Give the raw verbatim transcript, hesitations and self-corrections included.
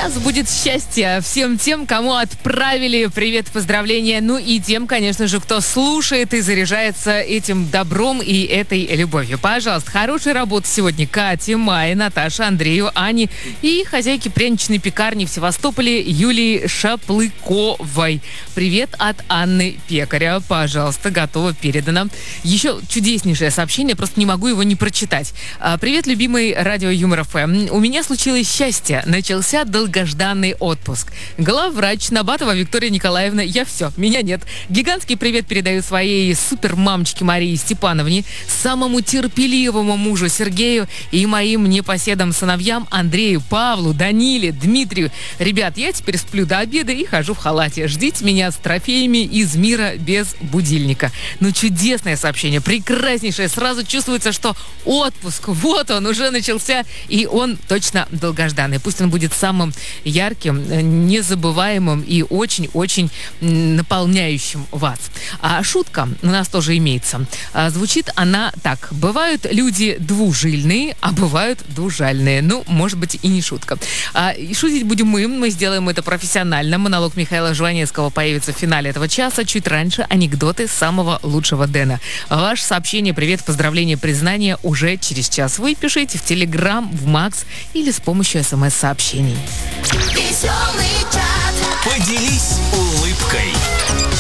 Сейчас будет счастье всем тем, кому отправили привет, поздравления. Ну и тем, конечно же, кто слушает и заряжается этим добром и этой любовью. Пожалуйста, хорошей работы сегодня Кате, Майе, Наташе, Андрею, Ане и хозяйке пряничной пекарни в Севастополе Юлии Шаплыковой. Привет от Анны Пекаря. Пожалуйста, готово, передано. Еще чудеснейшее сообщение, просто не могу его не прочитать. Привет, любимый радио Юмор ФМ. У меня случилось счастье. Начался долгожданный отпуск. Главврач Набатова Виктория Николаевна. Я все, меня нет. Гигантский привет передаю своей супермамочке Марии Степановне, самому терпеливому мужу Сергею и моим непоседам сыновьям Андрею, Павлу, Даниле, Дмитрию. Ребят, я теперь сплю до обеда и хожу в халате. Ждите меня с трофеями из мира без будильника. Ну, чудесное сообщение, прекраснейшее. Сразу чувствуется, что отпуск, вот он, уже начался, и он точно долгожданный. Пусть он будет самым ярким, незабываемым и очень-очень наполняющим вас. А шутка у нас тоже имеется. А, звучит она так. Бывают люди двужильные, а бывают двужальные. Ну, может быть, и не шутка. А, и шутить будем мы. Мы сделаем это профессионально. Монолог Михаила Жванецкого появится в финале этого часа. Чуть раньше анекдоты самого лучшего Дэна. Ваше сообщение, привет, поздравления, признания уже через час. Вы пишите в Телеграм, в Макс или с помощью смс-сообщений. Веселый чат. Поделись улыбкой.